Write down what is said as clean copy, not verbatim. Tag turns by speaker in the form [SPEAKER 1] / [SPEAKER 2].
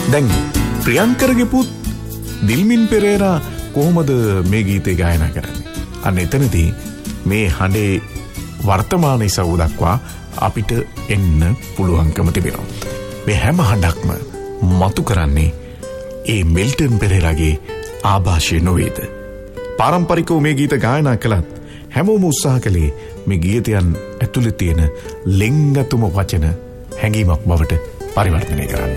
[SPEAKER 1] දැන් ප්‍රියංකරගේ පුත් දිල්මින් පෙරේරා කොහොමද මේ ගීතේ ගායනා කරන්නේ? අන්න එතනදී මේ හඬේ වර්තමාන ඉසව් දක්වා අපිට එන්න පුළුවන්කම තිබෙනවා. මේ හැම හඬක්ම මතු කරන්නේ ඒ මිල්ටන් පෙරේරාගේ ආభాෂය නොවේද? පාරම්පරිකව මේ ගීත ගායනා කළත් හැමෝම උත්සාහ කළේ මේ ගීතයන් ඇතුළේ තියෙන ලෙන්ගතුම වචන හැඟීමක් බවට පරිවර්තනය කරන්න.